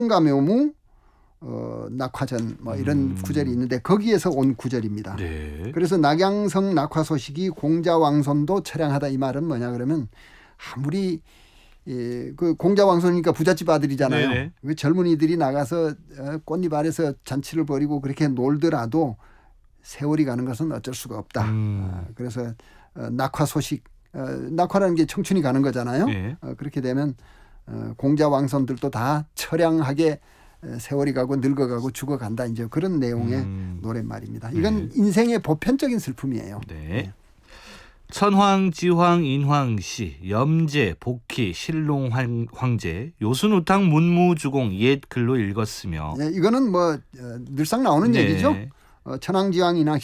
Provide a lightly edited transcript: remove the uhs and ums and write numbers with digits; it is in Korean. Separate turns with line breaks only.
가묘무 낙화전 뭐 이런 구절이 있는데 거기에서 온 구절입니다.
네.
그래서 낙양성 낙화 소식이 공자왕손도 처량하다 이 말은 뭐냐 그러면 아무리 그 공자왕손이니까 부잣집 아들이잖아요.
네네.
그 젊은이들이 나가서 꽃잎 아래서 잔치를 벌이고 그렇게 놀더라도 세월이 가는 것은 어쩔 수가 없다. 그래서 낙화 소식 낙화라는 게 청춘이 가는 거잖아요.
네.
그렇게 되면 공자왕손들도 다 처량하게 세월이 가고 늙어가고 죽어간다. 이제 그런 내용의 노랫말입니다. 이건 인생의 보편적인 슬픔이에요.
네. 천황, 지황, 인황시, 염제, 복희, 신롱 황제, 요순우탕, 문무주공 옛 글로 읽었으며
이거는 뭐 늘상 나오는
네.
얘기죠. 천황지왕 인황